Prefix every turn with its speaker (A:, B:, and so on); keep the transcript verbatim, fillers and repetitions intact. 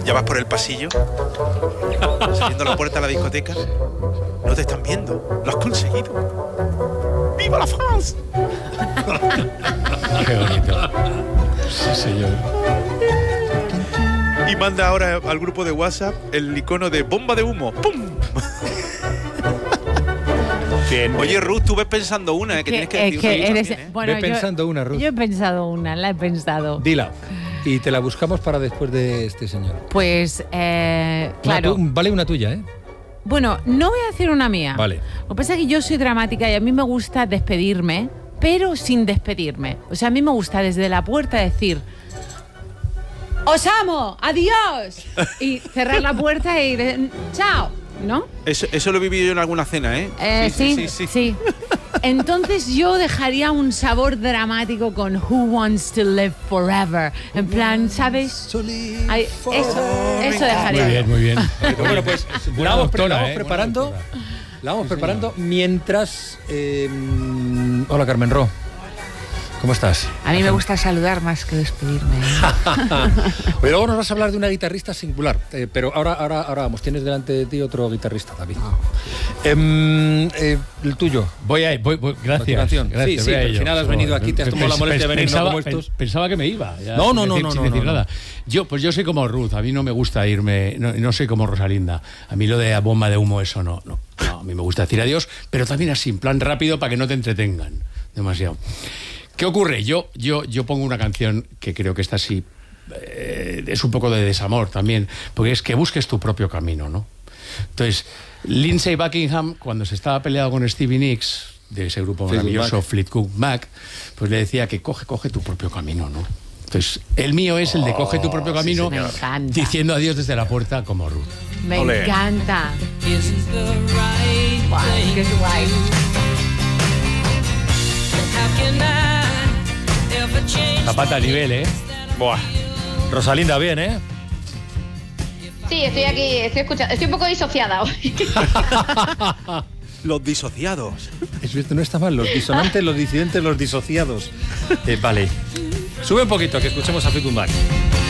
A: Ya vas por el pasillo, saliendo a la puerta de la discoteca. No te están viendo. Lo has conseguido. ¡Viva la France!
B: Qué bonito. Sí, señor.
A: Y manda ahora al grupo de WhatsApp el icono de bomba de humo. ¡Pum! Bien. Oye, Ruth, tú ves pensando una, ¿eh? Que, que tienes que decir
C: que
A: una
C: eres,
A: también, ¿eh?
C: bueno,
B: Ve pensando
C: yo,
B: una, Ruth.
C: Yo he pensado una, la he pensado.
B: Dila. Y te la buscamos para después de este señor.
C: Pues, eh, claro.
B: Una tu, vale una tuya, ¿eh?
C: Bueno, no voy a decir una mía.
B: Vale.
C: Lo que pasa es que yo soy dramática y a mí me gusta despedirme, pero sin despedirme. O sea, a mí me gusta desde la puerta decir: ¡os amo! ¡Adiós! Y cerrar la puerta y decir: ¡chao! ¿No?
A: Eso, eso lo he vivido yo en alguna cena, ¿eh?
C: eh sí, sí, sí, sí, sí. Entonces yo dejaría un sabor dramático con Who Wants to Live Forever. En plan, ¿sabes? Ay, eso, eso dejaría.
B: Muy bien, muy bien.
D: Bueno, pues
B: la vamos, doctora, la vamos
D: ¿eh?
B: preparando. La vamos sí, preparando señor. mientras... Eh, hola, Carmen Ro. ¿Cómo estás?
E: A mí me gusta saludar más que despedirme.
B: Pero luego nos vas a hablar de una guitarrista singular. Eh, pero ahora, ahora, ahora vamos, tienes delante de ti otro guitarrista, David. Oh. Eh, eh, el tuyo.
D: Voy a voy, voy, gracias. gracias.
B: Sí, sí, pero al final has venido aquí, te has tomado la molestia de venir
D: pensaba,
B: como estos.
D: Pensaba que me iba. Ya,
B: no, no,
D: sin
B: no,
D: decir,
B: no,
D: sin
B: no,
D: decir
B: no,
D: nada.
B: no.
D: Yo, pues yo soy como Ruth, a mí no me gusta irme, no, no soy como Rosalinda. A mí lo de la bomba de humo, eso no, no, no. A mí me gusta decir adiós, pero también así, en plan rápido, para que no te entretengan demasiado. ¿Qué ocurre? Yo, yo, yo pongo una canción que creo que esta sí eh, es un poco de desamor también, porque es que busques tu propio camino, ¿no? Entonces, Lindsey Buckingham, cuando se estaba peleado con Stevie Nicks, de ese grupo maravilloso Fleetwood Mac, pues le decía que coge, coge tu propio camino, ¿no? Entonces, el mío es el de coge tu propio camino,
C: sí,
D: diciendo adiós desde la puerta como Ruth.
C: Me Olé. encanta. Wow, qué guay.
D: Zapata a nivel, ¿eh?
B: Buah. Rosalinda, bien, ¿eh?
F: Sí, estoy aquí, estoy escuchando. Estoy un poco disociada hoy.
A: Los disociados.
B: Eso esto no está mal. Los disonantes, los disidentes, los disociados. Eh, vale. Sube un poquito, que escuchemos a Fleetwood Mac.